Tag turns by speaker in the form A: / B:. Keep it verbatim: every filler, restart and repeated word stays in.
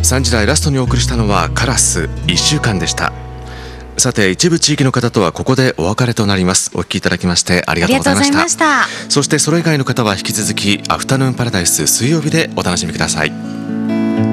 A: さんじ台ラストにお送りしたのはカラスいっしゅうかんでした。さて、一部地域の方とはここでお別れとなります。お聞きいただきましてありがとうございました。
B: ありがとうございました。
A: そしてそれ以外の方は引き続きアフタヌーンパラダイス水曜日でお楽しみください。